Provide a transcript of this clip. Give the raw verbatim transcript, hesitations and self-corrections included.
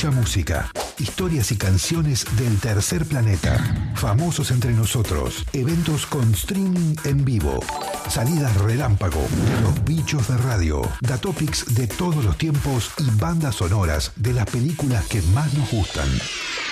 Mucha música, historias y canciones del tercer planeta, famosos entre nosotros, eventos con streaming en vivo, salidas relámpago, los bichos de radio, datopics de todos los tiempos y bandas sonoras de las películas que más nos gustan.